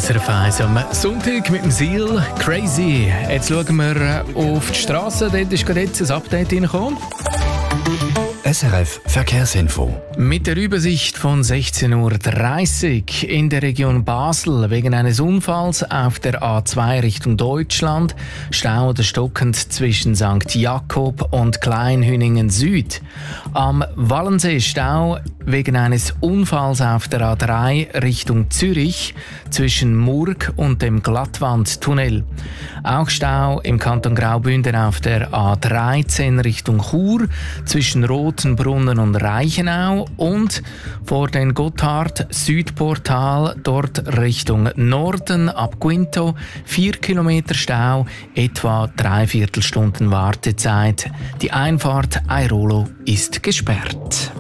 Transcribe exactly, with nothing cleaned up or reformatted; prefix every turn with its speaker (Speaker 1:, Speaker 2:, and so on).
Speaker 1: S R F eins am Sonntag mit dem Seal Crazy. Jetzt schauen wir auf die Straße. Dort ist gerade jetzt ein Update reingekommen.
Speaker 2: S R F Verkehrsinfo.
Speaker 1: Mit der Übersicht von sechzehn Uhr dreißig in der Region Basel wegen eines Unfalls auf der A zwei Richtung Deutschland. Stau oder stockend zwischen Sankt Jakob und Kleinhüningen Süd. Am Wallensee Stau wegen eines Unfalls auf der A drei Richtung Zürich zwischen Murg und dem Glattwandtunnel. Auch Stau im Kanton Graubünden auf der A dreizehn Richtung Chur zwischen Rotenbrunnen und Reichenau und vor den Gotthard-Südportal dort Richtung Norden ab Quinto vier Kilometer Stau, etwa dreiviertel Stunden Wartezeit. Die Einfahrt Airolo ist gesperrt.